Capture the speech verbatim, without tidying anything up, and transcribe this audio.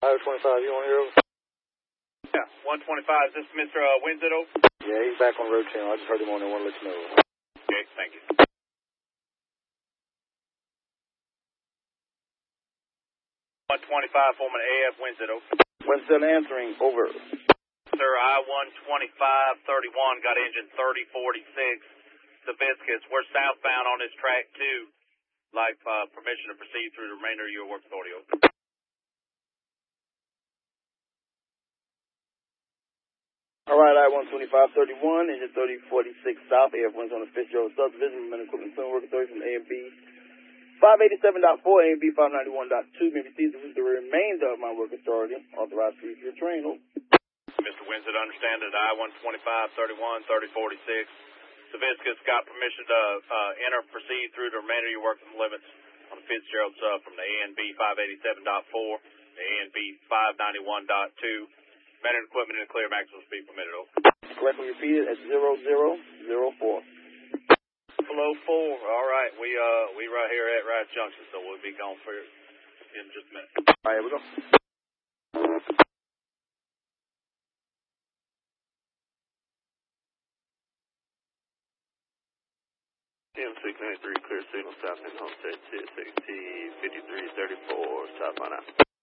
five twenty-five, you on here? Yeah, one twenty-five. Is this Mister Uh, Winslow? Yeah, he's back on the road channel. I just heard him on there. Want to let you know. Okay, thank you. one twenty-five, Foreman A F, Winslow. Winston answering, over. Sir, I one twenty-five thirty-one, got engine thirty forty-six. Sabiscus, we're southbound on this track, too. Like uh, permission to proceed through the remainder of your work authority. All right, I one twenty-five thirty-one, engine thirty forty-six south, A F one's on the Fitzgerald subdivision, men equipment soon work authority from A and B five eighty-seven point four, A and B five ninety-one point two, may be seized with the remainder of my work authority, authorized to use your train. Mister Winslow, understand that I one twenty-five thirty-one, thirty forty-six. Sabiscus got permission to uh, enter, proceed through the remainder of your work limits on the Fitzgerald sub from the A and B five eighty-seven point four, the A and B five ninety-one point two. Men and equipment in the clear, maximum speed permitted, over. Correctly repeated at zero zero zero four. Below four, all right. We uh we right here at Rice Junction, so we'll be gone for in just a minute. All right, here we go. M six ninety-three, clear signal, south in Homestead, C S X T fifty-three thirty-four, southbound out.